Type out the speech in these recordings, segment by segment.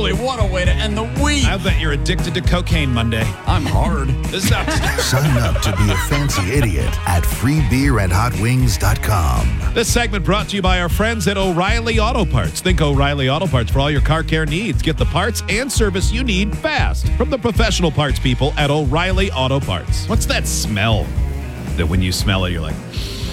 Holy, what a way to end the week. I bet you're addicted to cocaine Monday. I'm hard. This sucks. Sign up to be a fancy idiot at freebeerandhotwings.com. This segment brought to you by our friends at O'Reilly Auto Parts. Think O'Reilly Auto Parts for all your car care needs. Get the parts and service you need fast from the professional parts people at O'Reilly Auto Parts. What's that smell that when you smell it, you're like...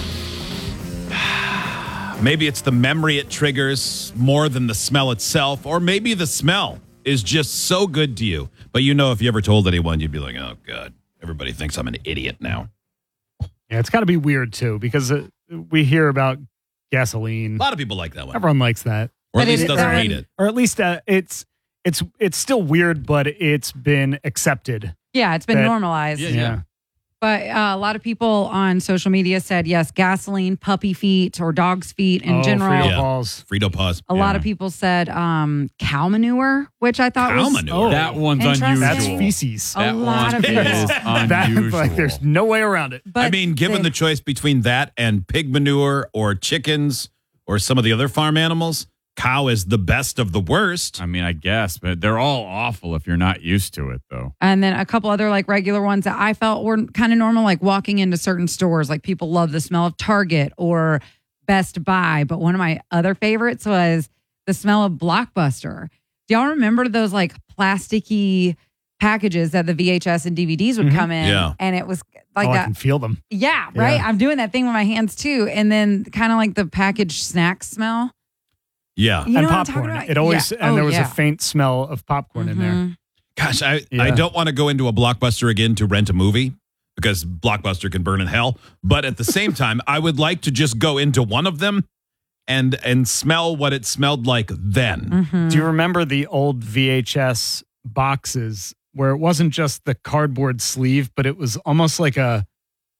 Maybe it's the memory it triggers more than the smell itself, or maybe the smell is just so good to you. But you know, if you ever told anyone, you'd be like, oh, God, everybody thinks I'm an idiot now. Yeah, it's got to be weird, too, because we hear about gasoline. A lot of people like that one. Everyone likes that. Or at least doesn't hate it. Or at least it's still weird, but it's been accepted. Yeah, it's been normalized. Yeah. But a lot of people on social media said, yes, gasoline, puppy feet, or dog's feet in general. Frito Paws. Frito Paws. A lot of people said cow manure, which I thought was manure. That one's interesting. unusual. That's feces. A lot of people. is unusual. Like, there's no way around it. But I mean, given the choice between that and pig manure or chickens or some of the other farm animals, cow is the best of the worst. I mean, I guess, but they're all awful if you're not used to it, though. And then a couple other like regular ones that I felt were kind of normal, like walking into certain stores. Like people love the smell of Target or Best Buy. But one of my other favorites was the smell of Blockbuster. Do y'all remember those like plasticky packages that the VHS and DVDs would come in? Yeah. And it was like I that. can feel them. Yeah, right. Yeah. I'm doing that thing with my hands too. And then kind of like the packaged snack smell. Yeah. You know And what I'm talking popcorn. about? It always Yeah. and there was yeah. a faint smell of popcorn in there. Gosh, I Yeah. don't want to go into a Blockbuster again to rent a movie because Blockbuster can burn in hell. But at the same time, I would like to just go into one of them and smell what it smelled like then. Do you remember the old VHS boxes where it wasn't just the cardboard sleeve, but it was almost like a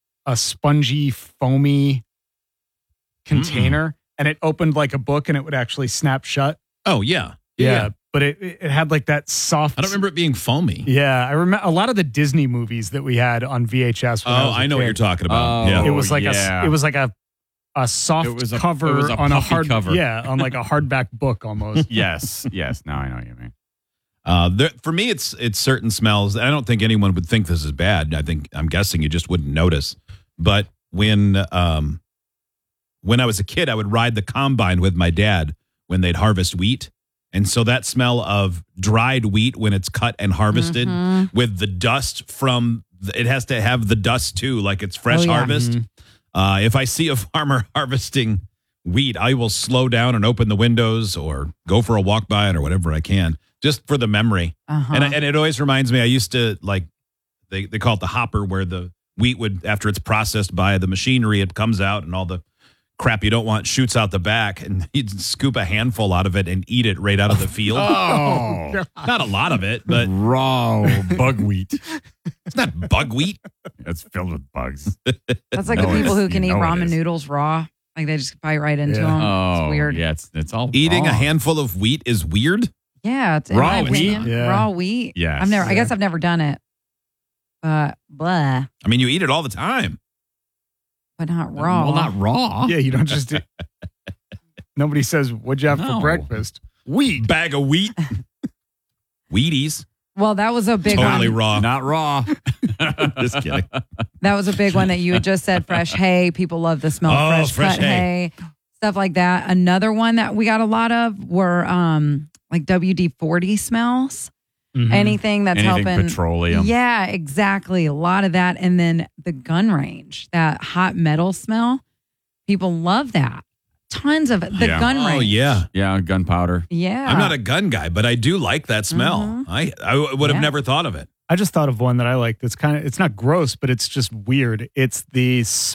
spongy, foamy container, and it opened like a book and it would actually snap shut? Oh, yeah. But it had like that soft... I don't remember it being foamy. Yeah, I remember a lot of the Disney movies that we had on VHS. When Oh, I know what you're talking about. Yeah. It was like yeah. it was like a soft It was a cover on a puffy hard cover. Yeah, on like a hardback book almost. Yes. Now I know what you mean. For me, it's certain smells. I don't think anyone would think this is bad. I'm guessing you just wouldn't notice. But when I was a kid, I would ride the combine with my dad when they'd harvest wheat. And so that smell of dried wheat when it's cut and harvested with the dust from, it has to have the dust too, like it's fresh harvest. If I see a farmer harvesting wheat, I will slow down and open the windows or go for a walk by it or whatever I can, just for the memory. And it always reminds me, I used to like, they call it the hopper, where the wheat would, after it's processed by the machinery, it comes out and all the crap you don't want shoots out the back, and you'd scoop a handful out of it and eat it right out of the field. Oh, Not a lot of it, but raw bugwheat. it's not buckwheat. It's filled with bugs. That's like No, the people who it's- can eat you know it ramen is. noodles raw. Like they just bite right into Yeah. them. Oh, It's weird. Yeah, it's all Eating a wrong. handful of wheat is weird. Yeah, it's in Raw my wheat? opinion. Yeah. Raw wheat. Yes. I guess I've never done it. But blah. I mean, you eat it all the time. But not raw. Well, not raw. Yeah, you don't just. Nobody says, "What'd you have No. for breakfast?" Wheat. Bag of wheat. Wheaties. Well, that was a big Totally one. raw. Not raw. Just kidding. That was a big one that you had just said. Fresh hay. People love the smell Oh, of fresh cut hay. Stuff like that. Another one that we got a lot of were like WD-40 smells. Anything that's Anything helping petroleum. Yeah, exactly. A lot of that. And then the gun range, that hot metal smell. People love that. Tons of it. The Yeah. gun range. Oh, yeah. Yeah, gunpowder. Yeah. I'm not a gun guy, but I do like that smell. Mhm. I would have Yeah. never thought of it. I just thought of one that I like. It's not gross, but it's just weird. It's the